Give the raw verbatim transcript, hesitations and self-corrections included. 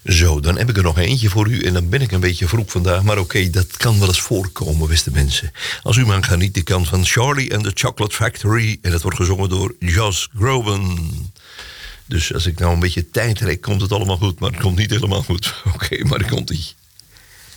Zo, dan heb ik er nog eentje voor u. En dan ben ik een beetje vroeg vandaag. Maar oké, okay, dat kan wel eens voorkomen, beste mensen. Als u maar geniet kan van Charlie and the Chocolate Factory. En dat wordt gezongen door Josh Groban. Dus als ik nou een beetje tijd trek, komt het allemaal goed. Maar het komt niet helemaal goed. Oké, okay, maar komt ie.